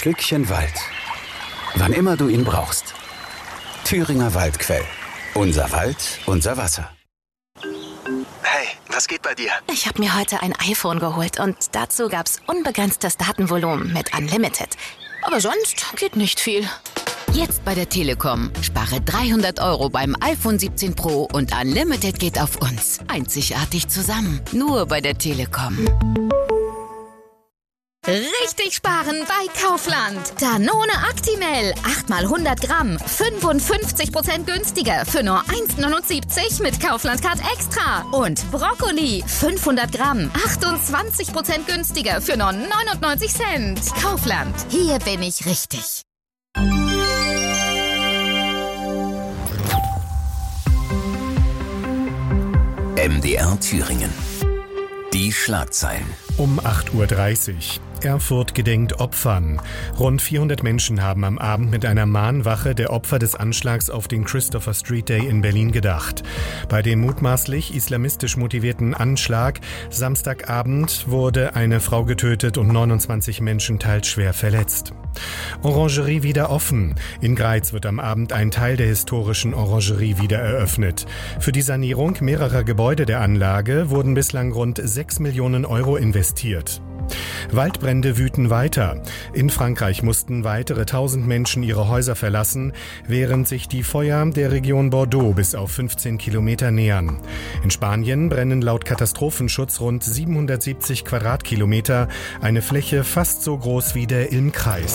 Schlückchen Wald. Wann immer du ihn brauchst. Thüringer Waldquell. Unser Wald, unser Wasser. Hey, was geht bei dir? Ich habe mir heute ein iPhone geholt und dazu gab's unbegrenztes Datenvolumen mit Unlimited. Aber sonst geht nicht viel. Jetzt bei der Telekom. Spare 300 € beim iPhone 17 Pro und Unlimited geht auf uns. Einzigartig zusammen. Nur bei der Telekom. Richtig sparen bei Kaufland. Danone Actimel. 8 mal 100 Gramm. 55% günstiger für nur 1,79 mit Kaufland Card Extra. Und Brokkoli. 500 Gramm. 28% günstiger für nur 99 Cent. Kaufland. Hier bin ich richtig. MDR Thüringen. Die Schlagzeilen. Um 8:30 Uhr. Erfurt gedenkt Opfern. Rund 400 Menschen haben am Abend mit einer Mahnwache der Opfer des Anschlags auf den Christopher Street Day in Berlin gedacht. Bei dem mutmaßlich islamistisch motivierten Anschlag Samstagabend wurde eine Frau getötet und 29 Menschen teils schwer verletzt. Orangerie wieder offen. In Greiz wird am Abend ein Teil der historischen Orangerie wieder eröffnet. Für die Sanierung mehrerer Gebäude der Anlage wurden bislang rund 6 Millionen € investiert. Waldbrände wüten weiter. In Frankreich mussten weitere 1000 Menschen ihre Häuser verlassen, während sich die Feuer der Region Bordeaux bis auf 15 Kilometer nähern. In Spanien brennen laut Katastrophenschutz rund 770 Quadratkilometer, eine Fläche fast so groß wie der Ilm-Kreis.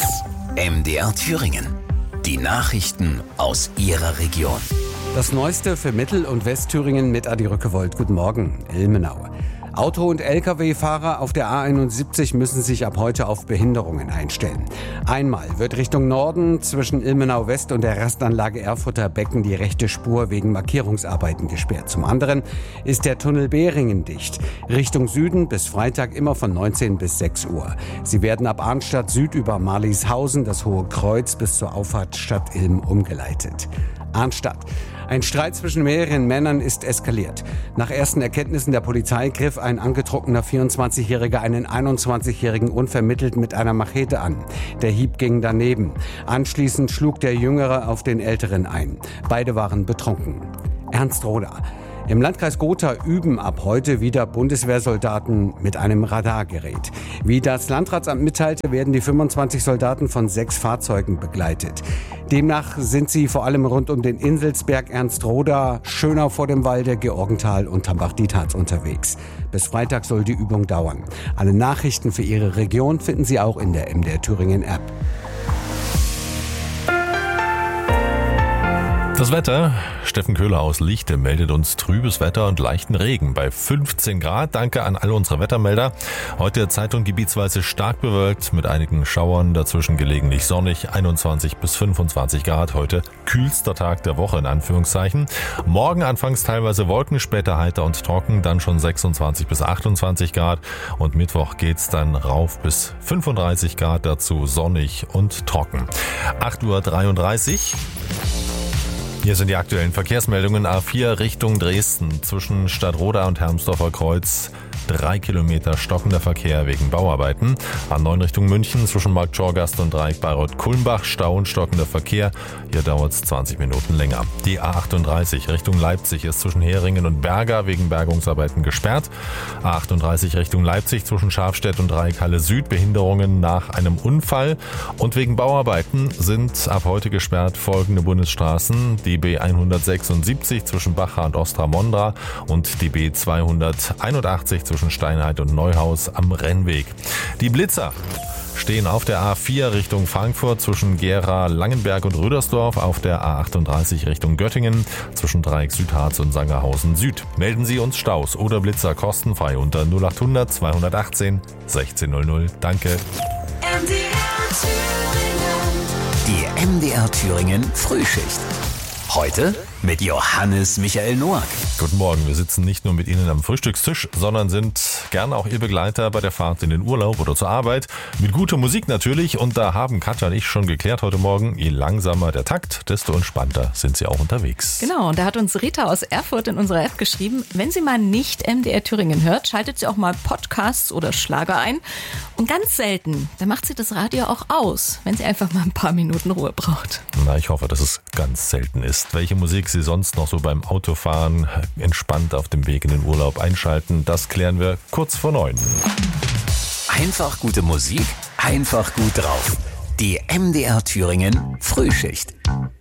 MDR Thüringen. Die Nachrichten aus Ihrer Region. Das Neueste für Mittel- und Westthüringen mit Adi Rückewold. Guten Morgen, Ilmenau. Auto- und Lkw-Fahrer auf der A71 müssen sich ab heute auf Behinderungen einstellen. Einmal wird Richtung Norden zwischen Ilmenau West und der Rastanlage Erfurter Becken die rechte Spur wegen Markierungsarbeiten gesperrt. Zum anderen ist der Tunnel Behringen dicht. Richtung Süden bis Freitag immer von 19 bis 6 Uhr. Sie werden ab Arnstadt Süd über Marlieshausen, das Hohe Kreuz bis zur Auffahrt Stadt Ilm umgeleitet. Arnstadt. Ein Streit zwischen mehreren Männern ist eskaliert. Nach ersten Erkenntnissen der Polizei griff ein angetrunkener 24-Jähriger einen 21-Jährigen unvermittelt mit einer Machete an. Der Hieb ging daneben. Anschließend schlug der Jüngere auf den Älteren ein. Beide waren betrunken. Ernstroda. Im Landkreis Gotha üben ab heute wieder Bundeswehrsoldaten mit einem Radargerät. Wie das Landratsamt mitteilte, werden die 25 Soldaten von 6 Fahrzeugen begleitet. Demnach sind sie vor allem rund um den Inselsberg, Ernstroda, Schönau vor dem Walde, Georgenthal und Tambach-Dietharz unterwegs. Bis Freitag soll die Übung dauern. Alle Nachrichten für Ihre Region finden Sie auch in der MDR Thüringen App. Das Wetter. Steffen Köhler aus Lichte meldet uns trübes Wetter und leichten Regen bei 15 Grad. Danke an alle unsere Wettermelder. Heute Zeitung gebietsweise stark bewölkt mit einigen Schauern, dazwischen gelegentlich sonnig, 21 bis 25 Grad. Heute kühlster Tag der Woche in Anführungszeichen. Morgen anfangs teilweise Wolken, später heiter und trocken, dann schon 26 bis 28 Grad. Und Mittwoch geht's dann rauf bis 35 Grad, dazu sonnig und trocken. 8:33 Uhr. Hier sind die aktuellen Verkehrsmeldungen. A4 Richtung Dresden zwischen Stadtroda und Hermsdorfer Kreuz. 3 Kilometer stockender Verkehr wegen Bauarbeiten. A9 Richtung München zwischen Marktschorgast und Dreieck Bayreuth-Kulmbach. Stau und stockender Verkehr. Hier dauert es 20 Minuten länger. Die A38 Richtung Leipzig ist zwischen Heringen und Berga wegen Bergungsarbeiten gesperrt. A38 Richtung Leipzig zwischen Schafstedt und Dreieck Halle Süd. Behinderungen nach einem Unfall. Und wegen Bauarbeiten sind ab heute gesperrt folgende Bundesstraßen. Die B176 zwischen Bacha und Ostra-Mondra und die B281 zwischen Steinheit und Neuhaus am Rennweg. Die Blitzer stehen auf der A4 Richtung Frankfurt zwischen Gera, Langenberg und Rüdersdorf, auf der A38 Richtung Göttingen zwischen Dreieck Südharz und Sangerhausen Süd. Melden Sie uns Staus oder Blitzer kostenfrei unter 0800 218 1600. Danke. Die MDR Thüringen Frühschicht. Heute mit Johannes Michael Noack. Guten Morgen, wir sitzen nicht nur mit Ihnen am Frühstückstisch, sondern sind gerne auch Ihr Begleiter bei der Fahrt in den Urlaub oder zur Arbeit. Mit guter Musik natürlich, und da haben Katja und ich schon geklärt heute Morgen, je langsamer der Takt, desto entspannter sind Sie auch unterwegs. Genau, und da hat uns Rita aus Erfurt in unserer App geschrieben, wenn sie mal nicht MDR Thüringen hört, schaltet sie auch mal Podcasts oder Schlager ein. Ganz selten. Da macht sie das Radio auch aus, wenn sie einfach mal ein paar Minuten Ruhe braucht. Na, ich hoffe, dass es ganz selten ist. Welche Musik Sie sonst noch so beim Autofahren entspannt auf dem Weg in den Urlaub einschalten, das klären wir kurz vor 9. Einfach gute Musik, einfach gut drauf. Die MDR Thüringen Frühschicht.